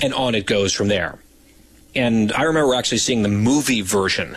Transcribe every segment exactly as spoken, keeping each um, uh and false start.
and on it goes from there. And I remember actually seeing the movie version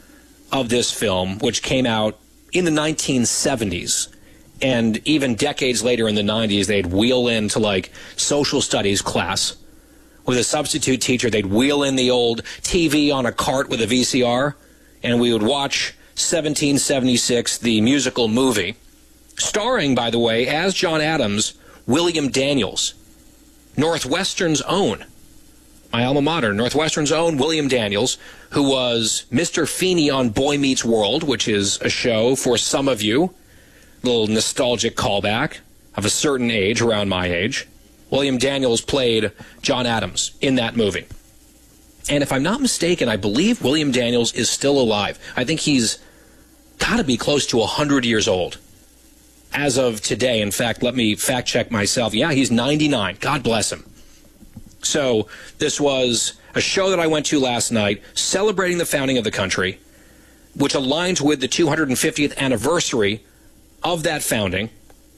of this film, which came out in the nineteen seventies. And even decades later in the nineties, they'd wheel into, like, social studies class with a substitute teacher. They'd wheel in the old T V on a cart with a V C R, and we would watch seventeen seventy-six, the musical movie, starring, by the way, as John Adams, William Daniels, Northwestern's own. My alma mater, Northwestern's own William Daniels, who was Mister Feeney on Boy Meets World, which is a show for some of you, a little nostalgic callback of a certain age, around my age. William Daniels played John Adams in that movie. And if I'm not mistaken, I believe William Daniels is still alive. I think he's got to be close to one hundred years old as of today. In fact, let me fact check myself. Yeah, he's ninety-nine. God bless him. So this was a show that I went to last night celebrating the founding of the country, which aligns with the two hundred fiftieth anniversary of that founding.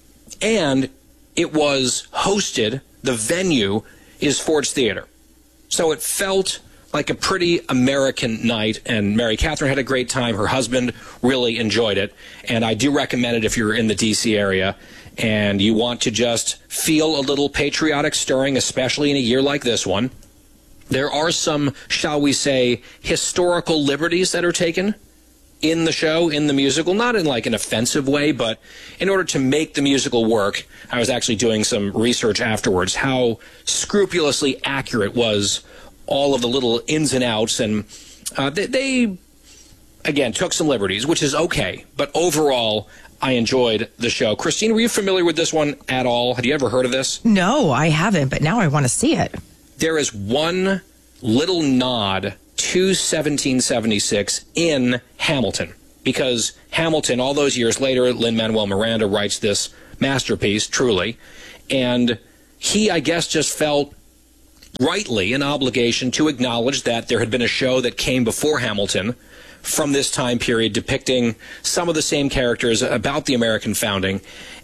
And it was hosted, the venue is Ford's Theater. So it felt like a pretty American night, and Mary Catherine had a great time. Her husband really enjoyed it, and I do recommend it if you're in the D C area and you want to just feel a little patriotic stirring, especially in a year like this one. There are some, shall we say, historical liberties that are taken in the show, in the musical, not in like an offensive way, but in order to make the musical work. I was actually doing some research afterwards, how scrupulously accurate was all of the little ins and outs, and uh, they, they, again, took some liberties, which is okay, but overall, I enjoyed the show. Christine, were you familiar with this one at all? Had you ever heard of this? No, I haven't, but now I want to see it. There is one little nod to seventeen seventy-six in Hamilton, because Hamilton, all those years later, Lin-Manuel Miranda writes this masterpiece, truly, and he, I guess, just felt rightly an obligation to acknowledge that there had been a show that came before Hamilton from this time period depicting some of the same characters about the American founding.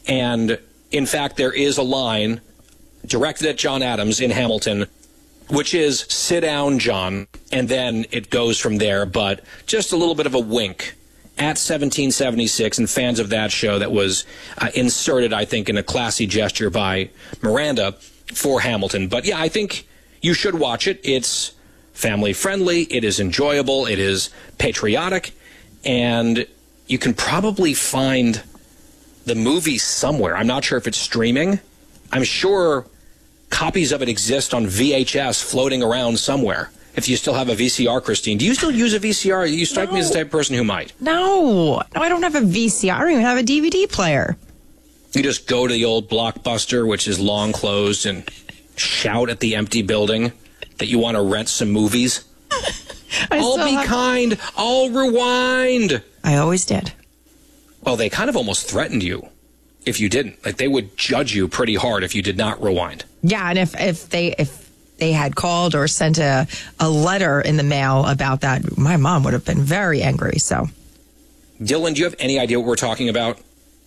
And in fact, there is a line directed at John Adams in Hamilton, which is, "Sit down, John," and then it goes from there, but just a little bit of a wink at seventeen seventy-six, and fans of that show that was uh, inserted, I think, in a classy gesture by Miranda for Hamilton. But yeah, I think you should watch it. It's family-friendly, it is enjoyable, it is patriotic, and you can probably find the movie somewhere. I'm not sure if it's streaming. I'm sure copies of it exist on V H S floating around somewhere. If you still have a V C R, Christine. Do you still use a V C R? You strike no. me as the type of person who might. No. No, I don't have a V C R. I don't even have a D V D player. You just go to the old Blockbuster, which is long closed, and shout at the empty building that you want to rent some movies. I'll be have... kind. I'll rewind. I always did. Well, they kind of almost threatened you if you didn't. Like, they would judge you pretty hard if you did not rewind. Yeah, and if, if they if they had called or sent a, a letter in the mail about that, my mom would have been very angry. So, Dylan, do you have any idea what we're talking about?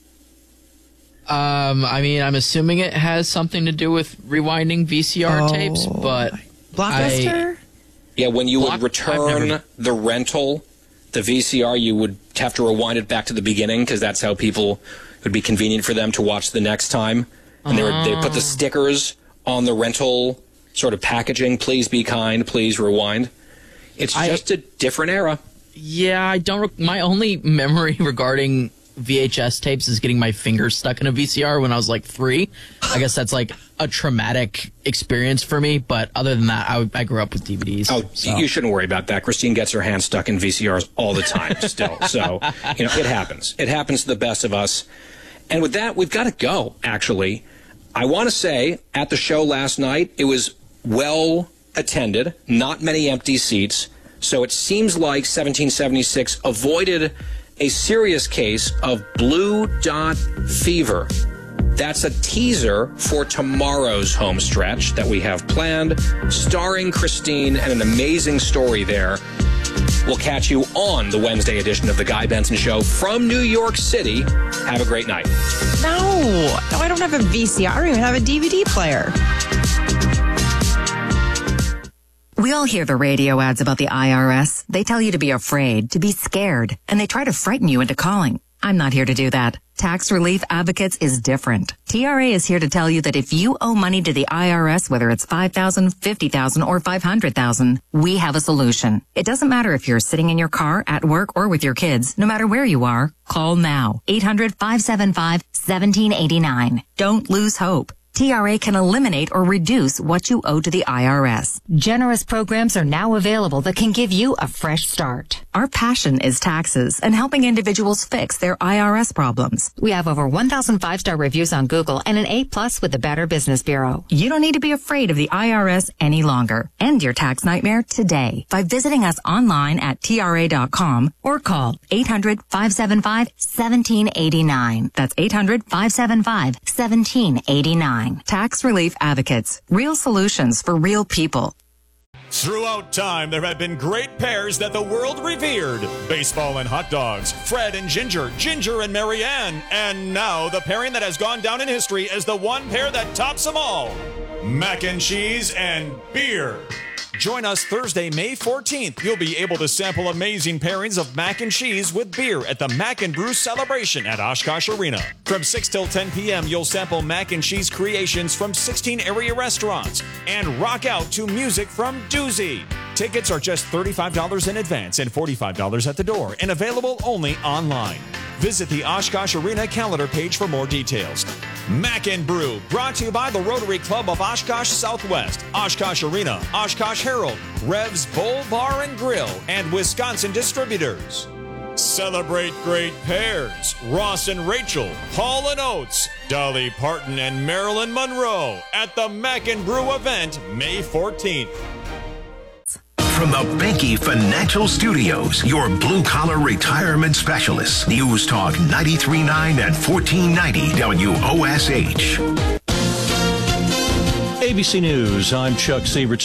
Um, I mean, I'm assuming it has something to do with rewinding V C R oh, tapes, but Blockbuster? I, yeah, when you Block, would return never... the rental, the V C R, you would have to rewind it back to the beginning, because that's how people, it would be convenient for them to watch the next time. And they would, they'd put the stickers on the rental sort of packaging, "Please be kind, please rewind." It's just I, a different era. Yeah, I don't. My only memory regarding V H S tapes is getting my fingers stuck in a V C R when I was like three. I guess that's like a traumatic experience for me. But other than that, I, I grew up with D V Ds. Oh, so. You shouldn't worry about that. Christine gets her hands stuck in V C Rs all the time still. So, you know, it happens. It happens to the best of us. And with that, we've got to go, actually. I want to say, at the show last night, it was well attended, not many empty seats. So it seems like seventeen seventy-six avoided a serious case of blue dot fever. That's a teaser for tomorrow's home stretch that we have planned, starring Christine, and an amazing story there. We'll catch you on the Wednesday edition of The Guy Benson Show from New York City. Have a great night. No, no, I don't have a V C R. I don't even have a D V D player. We all hear the radio ads about the I R S. They tell you to be afraid, to be scared, and they try to frighten you into calling. I'm not here to do that. Tax Relief Advocates is different. T R A is here to tell you that if you owe money to the I R S, whether it's five thousand dollars, fifty thousand dollars, or five hundred thousand dollars, we have a solution. It doesn't matter if you're sitting in your car, at work, or with your kids. No matter where you are, call now. eight hundred, five seven five, one seven eight nine. Don't lose hope. T R A can eliminate or reduce what you owe to the I R S. Generous programs are now available that can give you a fresh start. Our passion is taxes and helping individuals fix their I R S problems. We have over one thousand five-star reviews on Google and an A plus with the Better Business Bureau. You don't need to be afraid of the I R S any longer. End your tax nightmare today by visiting us online at T R A dot com or call eight hundred, five seven five, one seven eight nine. That's eight hundred, five seven five, one seven eight nine. Tax Relief Advocates. Real solutions for real people. Throughout time, there have been great pairs that the world revered. Baseball and hot dogs, Fred and Ginger, Ginger and Marianne, and now the pairing that has gone down in history as the one pair that tops them all. Mac and cheese and beer. Join us Thursday, May fourteenth. You'll be able to sample amazing pairings of mac and cheese with beer at the Mac and Brew Celebration at Oshkosh Arena. From six till ten p.m., you'll sample mac and cheese creations from sixteen area restaurants and rock out to music from Doozy. Tickets are just thirty-five dollars in advance and forty-five dollars at the door and available only online. Visit the Oshkosh Arena calendar page for more details. Mac and Brew, brought to you by the Rotary Club of Oshkosh Southwest, Oshkosh Arena, Oshkosh Herald, Rev's Bowl Bar and Grill, and Wisconsin Distributors. Celebrate great pairs. Ross and Rachel, Hall and Oates, Dolly Parton and Marilyn Monroe at the Mac and Brew event May fourteenth. From the Benke Financial Studios, your blue-collar retirement specialists. News Talk ninety-three point nine and fourteen ninety W O S H. A B C News, I'm Chuck Sievert.